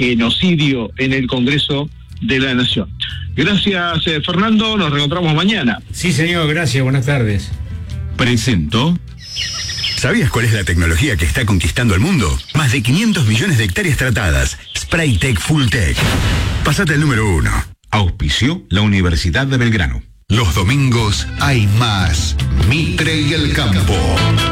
genocidio en el Congreso de la Nación. Gracias, Fernando, nos reencontramos mañana. Sí, señor, gracias, buenas tardes. Presento. ¿Sabías cuál es la tecnología que está conquistando el mundo? Más de 500 millones de hectáreas tratadas. Spraytec Fulltech. Pasate al número 1. Auspició la Universidad de Belgrano. Los domingos hay más Mitre y el Campo.